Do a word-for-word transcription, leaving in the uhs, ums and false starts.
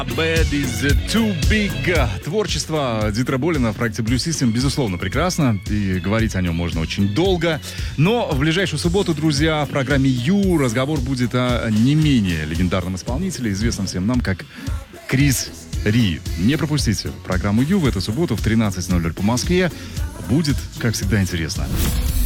Bad is too big. Творчество Дитера Болина в проекте Blue System, безусловно, прекрасно. И говорить о нем можно очень долго. Но в ближайшую субботу, друзья, в программе Ю разговор будет о не менее легендарном исполнителе, известном всем нам как Крис Ри. Не пропустите программу Ю в эту субботу в тринадцать ноль ноль по Москве. Будет, как всегда, интересно.